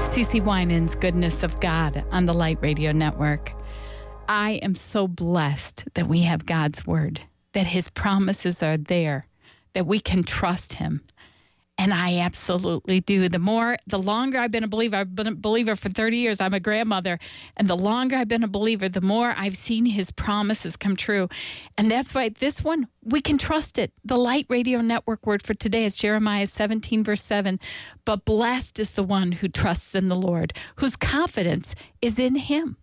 CeCe Winans' Goodness of God on the Light Radio Network. I am so blessed that we have God's Word, that His promises are there, that we can trust Him. And I absolutely do. The longer I've been a believer for 30 years. I'm a grandmother. And the longer I've been a believer, the more I've seen His promises come true. And that's why this one, we can trust it. The Light Radio Network word for today is Jeremiah 17, verse 7. But blessed is the one who trusts in the Lord, whose confidence is in Him.